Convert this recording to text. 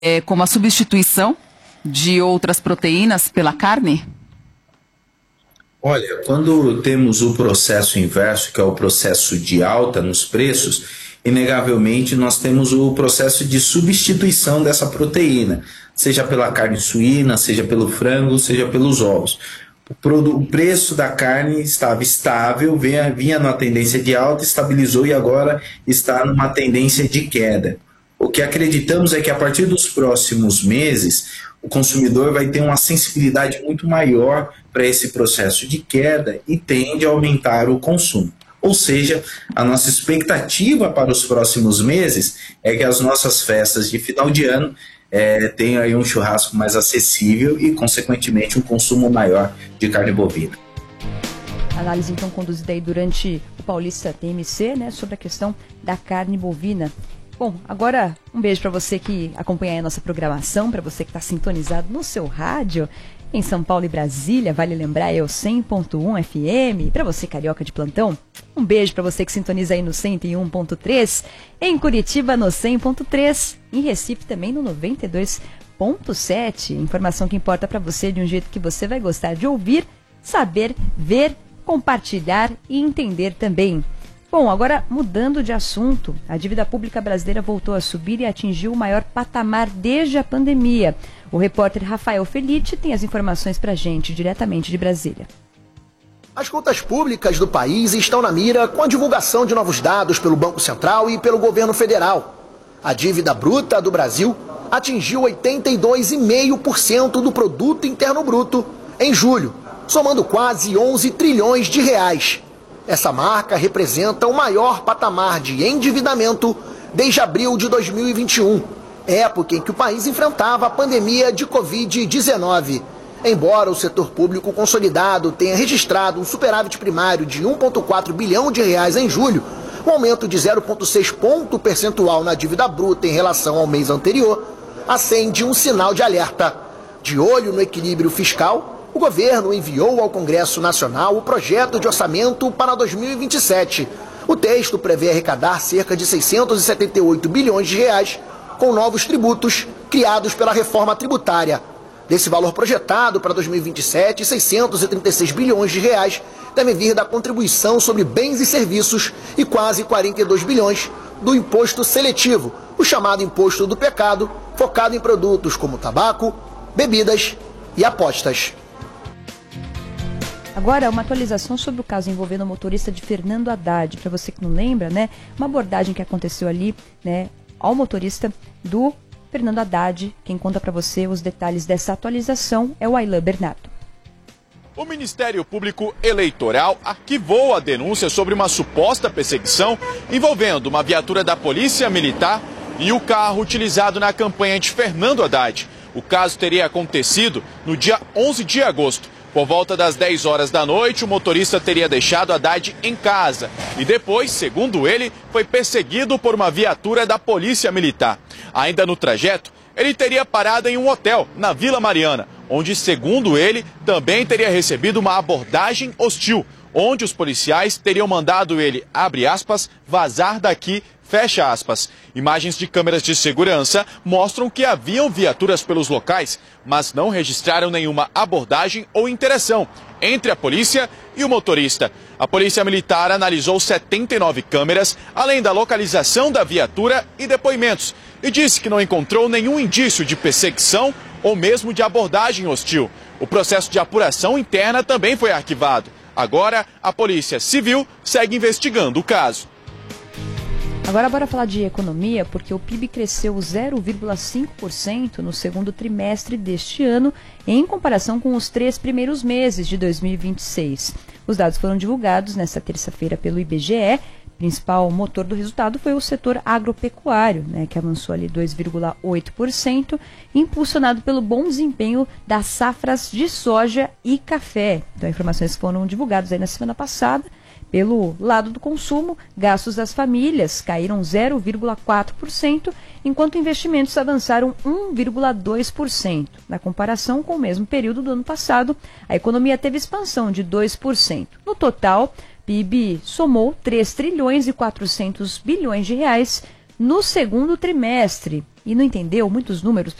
como a substituição de outras proteínas pela carne? Olha, quando temos o processo inverso, que é o processo de alta nos preços, inegavelmente nós temos o processo de substituição dessa proteína, seja pela carne suína, seja pelo frango, seja pelos ovos. O preço da carne estava estável, vinha numa tendência de alta, estabilizou e agora está numa tendência de queda. O que acreditamos é que a partir dos próximos meses, o consumidor vai ter uma sensibilidade muito maior para esse processo de queda e tende a aumentar o consumo. Ou seja, a nossa expectativa para os próximos meses é que as nossas festas de final de ano tenham aí um churrasco mais acessível e, consequentemente, um consumo maior de carne bovina. Análise, então, conduzida aí durante o Paulista TMC, né, sobre a questão da carne bovina. Bom, agora um beijo para você que acompanha a nossa programação, para você que está sintonizado no seu rádio, em São Paulo e Brasília, vale lembrar, é o 100.1 FM. Para você carioca de plantão, um beijo para você que sintoniza aí no 101.3, em Curitiba no 100.3, em Recife também no 92.7. Informação que importa para você de um jeito que você vai gostar de ouvir, saber, ver, compartilhar e entender também. Bom, agora mudando de assunto, a dívida pública brasileira voltou a subir e atingiu o maior patamar desde a pandemia. O repórter Rafael Felice tem as informações para a gente, diretamente de Brasília. As contas públicas do país estão na mira com a divulgação de novos dados pelo Banco Central e pelo governo federal. A dívida bruta do Brasil atingiu 82,5% do produto interno bruto em julho, somando quase 11 trilhões de reais. Essa marca representa o maior patamar de endividamento desde abril de 2021, época em que o país enfrentava a pandemia de Covid-19. Embora o setor público consolidado tenha registrado um superávit primário de 1,4 bilhão de reais em julho, o aumento de 0,6 ponto percentual na dívida bruta em relação ao mês anterior acende um sinal de alerta. De olho no equilíbrio fiscal, o governo enviou ao Congresso Nacional o projeto de orçamento para 2027. O texto prevê arrecadar cerca de 678 bilhões de reais com novos tributos criados pela reforma tributária. Desse valor projetado para 2027, 636 bilhões de reais devem vir da contribuição sobre bens e serviços e quase 42 bilhões do imposto seletivo, o chamado imposto do pecado, focado em produtos como tabaco, bebidas e apostas. Agora, uma atualização sobre o caso envolvendo o motorista de Fernando Haddad. Para você que não lembra, né, uma abordagem que aconteceu ali, né, ao motorista do Fernando Haddad. Quem conta para você os detalhes dessa atualização é o Aylan Bernardo. O Ministério Público Eleitoral arquivou a denúncia sobre uma suposta perseguição envolvendo uma viatura da Polícia Militar e o carro utilizado na campanha de Fernando Haddad. O caso teria acontecido no dia 11 de agosto. Por volta das 10 horas da noite, o motorista teria deixado Haddad em casa e depois, segundo ele, foi perseguido por uma viatura da Polícia Militar. Ainda no trajeto, ele teria parado em um hotel na Vila Mariana, onde, segundo ele, também teria recebido uma abordagem hostil, onde os policiais teriam mandado ele, abre aspas, vazar daqui, fecha aspas. Imagens de câmeras de segurança mostram que haviam viaturas pelos locais, mas não registraram nenhuma abordagem ou interação entre a polícia e o motorista. A Polícia Militar analisou 79 câmeras, além da localização da viatura e depoimentos, e disse que não encontrou nenhum indício de perseguição ou mesmo de abordagem hostil. O processo de apuração interna também foi arquivado. Agora, a Polícia Civil segue investigando o caso. Agora bora falar de economia, porque o PIB cresceu 0,5% no segundo trimestre deste ano, em comparação com os 3 primeiros meses de 2026. Os dados foram divulgados nesta terça-feira pelo IBGE. O principal motor do resultado foi o setor agropecuário, né, que avançou ali 2,8%, impulsionado pelo bom desempenho das safras de soja e café. Então, informações foram divulgadas aí na semana passada. Pelo lado do consumo, gastos das famílias caíram 0,4%, enquanto investimentos avançaram 1,2%. Na comparação com o mesmo período do ano passado, a economia teve expansão de 2%. No total, PIB somou 3 trilhões e 400 bilhões de reais no segundo trimestre. E não entendeu muitos números.